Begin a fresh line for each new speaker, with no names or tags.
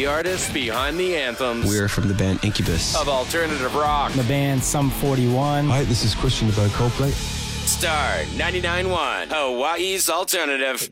artists behind the anthems.
We're from the band Incubus.
Of alternative rock.
The band Sum 41.
Hi, this is Christian about Coldplay.
Star 99.1, Hawaii's alternative.